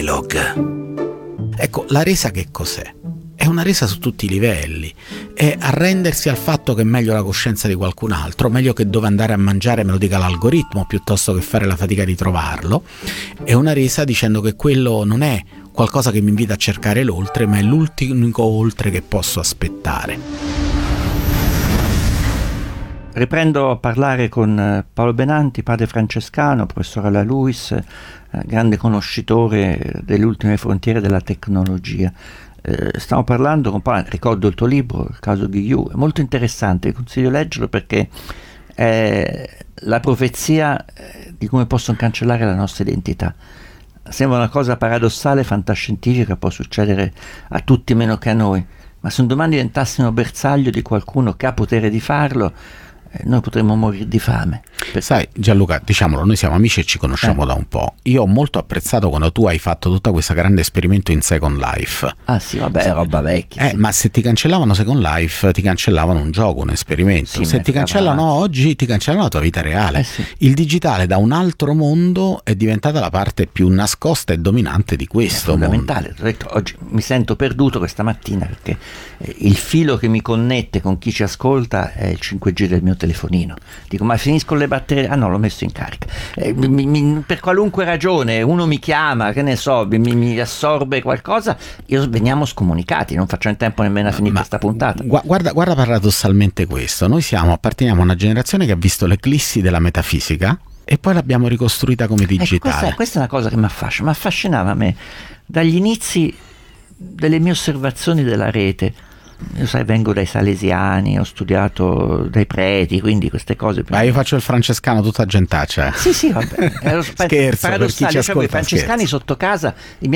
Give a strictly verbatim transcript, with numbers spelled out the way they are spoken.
Dialogue. Ecco, la resa che cos'è? È una resa su tutti i livelli, è arrendersi al fatto che è meglio la coscienza di qualcun altro, meglio che dove andare a mangiare me lo dica l'algoritmo piuttosto che fare la fatica di trovarlo. È una resa dicendo che quello non è qualcosa che mi invita a cercare l'oltre, ma è l'unico oltre che posso aspettare. Riprendo a parlare con Paolo Benanti, padre francescano, professore alla LUISS, grande conoscitore delle ultime frontiere della tecnologia. Eh, stiamo parlando con Paolo, ricordo il tuo libro, il caso di Yu, è molto interessante, vi consiglio di leggerlo perché è la profezia di come possono cancellare la nostra identità. Sembra una cosa paradossale, fantascientifica, può succedere a tutti meno che a noi, ma se un domani diventassimo bersaglio di qualcuno che ha potere di farlo, noi potremmo morire di fame. Sai Gianluca, diciamolo, noi siamo amici e ci conosciamo eh. da un po'. Io ho molto apprezzato quando tu hai fatto tutta questa grande esperimento in Second Life. Ah sì, vabbè, roba vecchia. Eh, sì. Ma se ti cancellavano Second Life, ti cancellavano un gioco, un esperimento. Sì, se ti cancellano avanti. oggi, ti cancellano la tua vita reale. Eh sì. Il digitale da un altro mondo è diventata la parte più nascosta e dominante di questo è fondamentale. mondo. Ho detto, oggi mi sento perduto questa mattina perché eh, il filo che mi connette con chi ci ascolta è il cinque G del mio telefonino. Dico, ma finisco le batterie? Ah no, l'ho messo in carica. Eh, mi, mi, per qualunque ragione uno mi chiama, che ne so, mi, mi assorbe qualcosa, io veniamo scomunicati, non faccio in tempo nemmeno a finire Ma questa puntata. Guarda, guarda paradossalmente questo, noi siamo, apparteniamo a una generazione che ha visto l'eclissi della metafisica e poi l'abbiamo ricostruita come digitale. Ecco, questa, questa è una cosa che mi affascina, mi affascinava a me dagli inizi delle mie osservazioni della rete. Io sai, vengo dai salesiani, ho studiato dai preti, quindi queste cose. Ma io faccio il francescano tutta gentaccia. Sì, sì, vabbè. Scherzo, per chi ci ascolta, cioè, i francescani scherzo. sotto casa, i miei